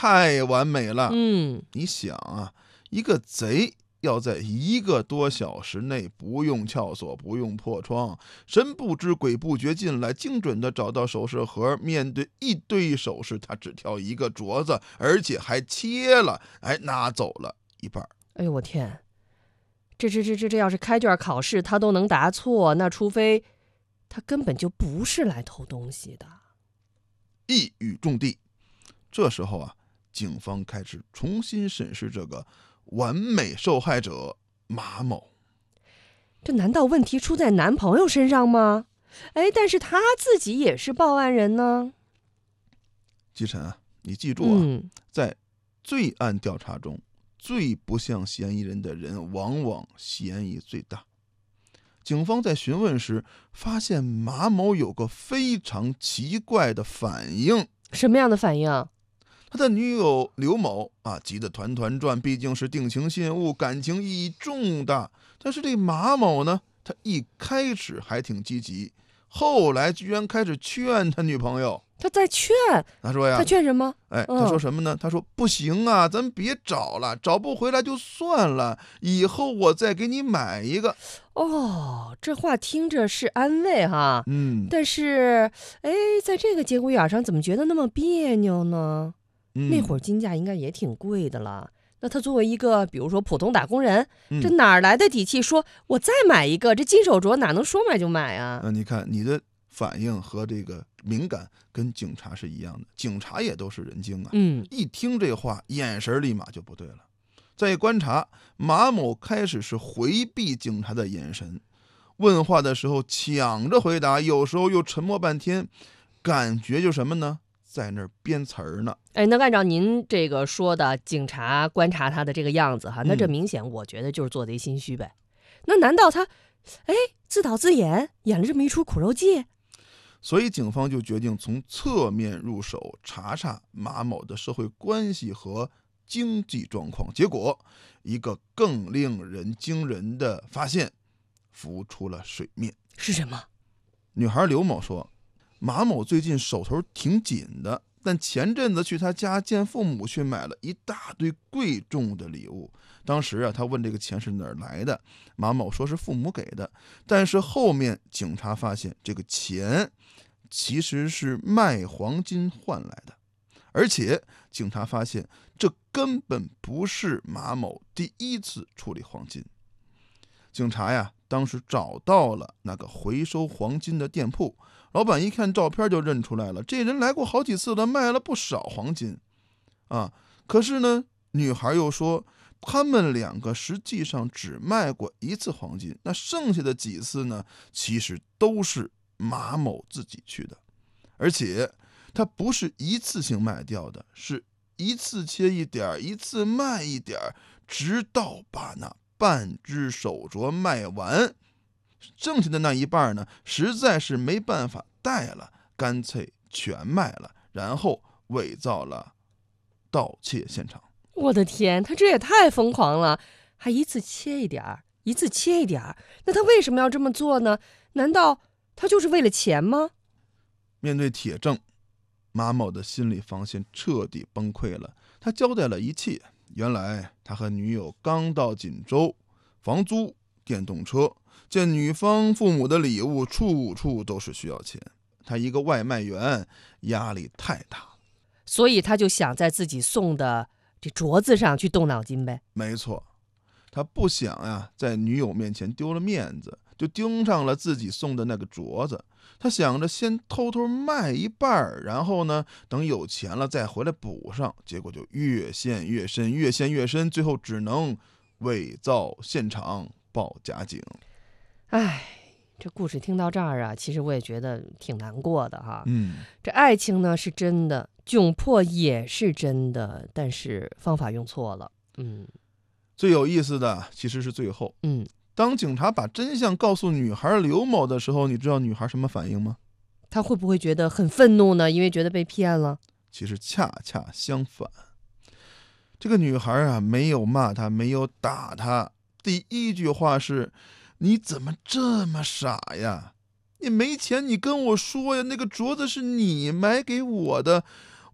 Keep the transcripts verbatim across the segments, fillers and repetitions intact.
太完美了。 嗯， 你想啊，一个贼要在一个多小时内不用撬锁，不用破窗，神不知鬼不觉进来，精准的找到首饰盒，面对一堆首饰，他只挑一个镯子，而且还切了，哎，拿走了一半。 哎呦我天，这这这这这要是开卷考试他都能答错，那除非他根本就不是来偷东西的。 一语中的。这时候啊，警方开始重新审视这个完美受害者马某。 这难道问题出在男朋友身上吗？哎，但是他自己也是报案人呢。 季晨啊，你记住啊， 嗯， 在罪案调查中，最不像嫌疑人的人，往往嫌疑最大。警方在询问时，发现马某有个非常奇怪的反应。 什么样的反应？ 他的女友刘某啊，急得团团转，毕竟是定情信物，感情意义重大。但是这马某呢，他一开始还挺积极，后来居然开始劝他女朋友。 他在劝， 他说呀， 他劝什么？ 哎， 嗯他说什么呢？他说不行啊，咱别找了，找不回来就算了，以后我再给你买一个。 哦，这话听着是安慰哈， 嗯， 但是，哎，在这个节骨眼上，怎么觉得那么别扭呢？ 嗯那会儿金价应该也挺贵的了。那他作为一个，比如说普通打工人， 嗯这哪儿来的底气说我再买一个？这金手镯哪能说买就买啊？ 那你看你的反应和这个敏感跟警察是一样的，警察也都是人精啊。 嗯， 一听这话，眼神立马就不对了。再一观察，马某开始是回避警察的眼神，问话的时候抢着回答，有时候又沉默半天，感觉就什么呢？在那儿编词儿呢。 哎，那按照您这个说的，警察观察他的这个样子哈，那这嗯明显我觉得就是做贼心虚呗。那难道他，哎，自导自演演了这么一出苦肉计？ 所以警方就决定从侧面入手，查查马某的社会关系和经济状况。结果，一个更令人惊人的发现浮出了水面。 是什么？ 女孩刘某说，马某最近手头挺紧的，但前阵子去他家见父母，却买了一大堆贵重的礼物。当时啊，他问这个钱是哪儿来的，马某说是父母给的，但是后面警察发现这个钱其实是卖黄金换来的，而且警察发现这根本不是马某第一次处理黄金。警察呀，当时找到了那个回收黄金的店铺，老板一看照片就认出来了，这人来过好几次了，卖了不少黄金啊。可是呢，女孩又说他们两个实际上只卖过一次黄金，那剩下的几次呢，其实都是马某自己去的，而且他不是一次性卖掉的，是一次切一点，一次卖一点，直到把那半只手镯卖完，剩下的那一半呢，实在是没办法戴了，干脆全卖了，然后伪造了盗窃现场。 我的天，他这也太疯狂了，还一次切一点儿，一次切一点儿。那他为什么要这么做呢？难道他就是为了钱吗？ 面对铁证，马某的心理防线彻底崩溃了。他交代了一切，原来他和女友刚到锦州，房租、电动车，见女方父母的礼物处处都是需要钱，他一个外卖员压力太大了， 所以他就想在自己送的这镯子上去动脑筋呗。 没错，他不想呀在女友面前丢了面子，就盯上了自己送的那个镯子。他想着先偷偷卖一半，然后呢，等有钱了再回来补上。结果就越陷越深，越陷越深，最后只能伪造现场报假警。 唉，这故事听到这儿啊，其实我也觉得挺难过的哈。 嗯， 这爱情呢是真的，窘迫也是真的，但是方法用错了。嗯最有意思的其实是最后， 嗯， 当警察把真相告诉女孩刘某的时候，你知道女孩什么反应吗？ 他会不会觉得很愤怒呢？因为觉得被骗了。 其实恰恰相反，这个女孩啊，没有骂他，没有打他，第一句话是：你怎么这么傻呀？你没钱，你跟我说呀，那个镯子是你买给我的，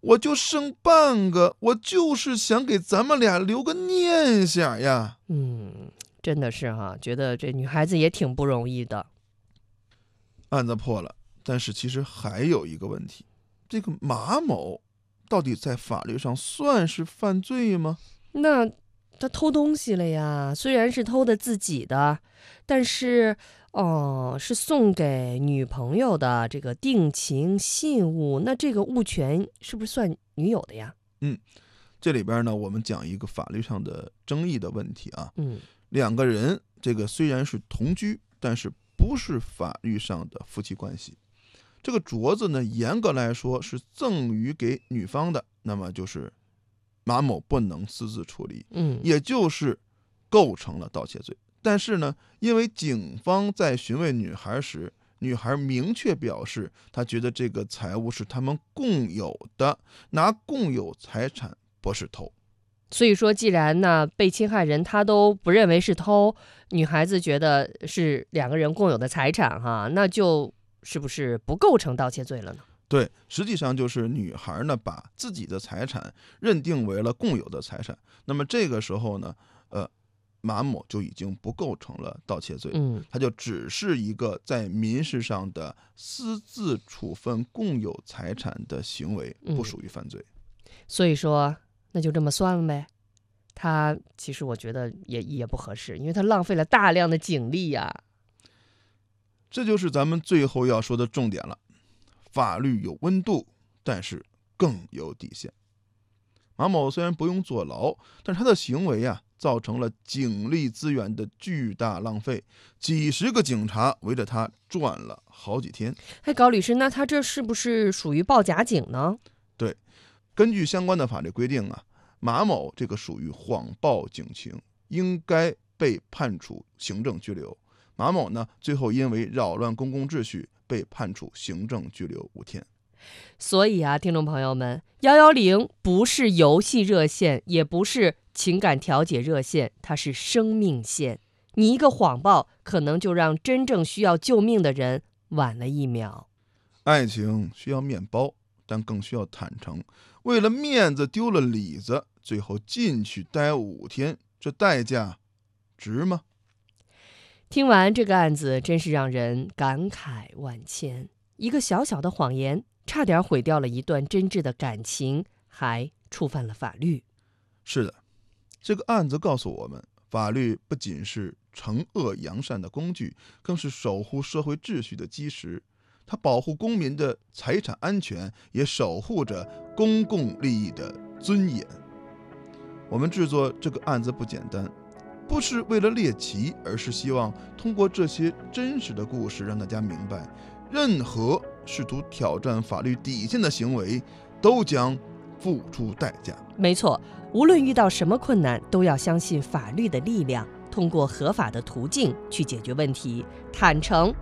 我就剩半个，我就是想给咱们俩留个念想呀。 嗯，真的是哈，觉得这女孩子也挺不容易的。 案子破了，但是其实还有一个问题，这个马某到底在法律上算是犯罪吗？ 那他偷东西了呀，虽然是偷的自己的，但是哦，是送给女朋友的这个定情信物，那这个物权是不是算女友的呀？ 嗯，这里边呢，我们讲一个法律上的争议的问题啊。 嗯， 两个人这个虽然是同居，但是不是法律上的夫妻关系。这个镯子呢，严格来说是赠予给女方的，那么就是马某不能私自处理， 嗯， 也就是构成了盗窃罪。但是呢，因为警方在询问女孩时，女孩明确表示她觉得这个财物是他们共有的，拿共有财产不是偷。 所以说，既然呢被侵害人他都不认为是偷，女孩子觉得是两个人共有的财产哈，那就是不是不构成盗窃罪了呢？ 对，实际上就是女孩呢把自己的财产认定为了共有的财产，那么这个时候呢，呃，马某就已经不构成了盗窃罪， 嗯， 他就只是一个在民事上的私自处分共有财产的行为，不属于犯罪。 所以说那就这么算了呗。他其实我觉得也也不合适，因为他浪费了大量的警力呀。 这就是咱们最后要说的重点了。法律有温度，但是更有底线。马某虽然不用坐牢，但是他的行为啊，造成了警力资源的巨大浪费，几十个警察围着他转了好几天。 哎，高律师，那他这是不是属于报假警呢？ 对，根据相关的法律规定啊，马某这个属于谎报警情，应该被判处行政拘留。马某呢，最后因为扰乱公共秩序被判处行政拘留五天。 所以啊，听众朋友们，一一零不是游戏热线，也不是情感调解热线，它是生命线。你一个谎报，可能就让真正需要救命的人晚了一秒。 爱情需要面包，但更需要坦诚。为了面子丢了里子，最后进去待五天，这代价值吗？ 听完这个案子，真是让人感慨万千。一个小小的谎言，差点毁掉了一段真挚的感情，还触犯了法律。 是的，这个案子告诉我们，法律不仅是惩恶扬善的工具，更是守护社会秩序的基石。它保护公民的财产安全，也守护着公共利益的尊严。我们制作这个案子不简单，不是为了猎奇，而是希望通过这些真实的故事，让大家明白，任何试图挑战法律底线的行为，都将付出代价。 没错，无论遇到什么困难，都要相信法律的力量，通过合法的途径去解决问题，坦诚